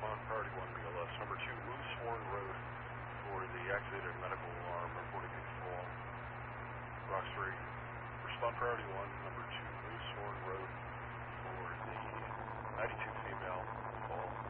respond priority 1 BLS. Number 2, Moosehorn Road for the activated medical alarm reporting a fall. Rock 3, respond priority 1, number 2, Moosehorn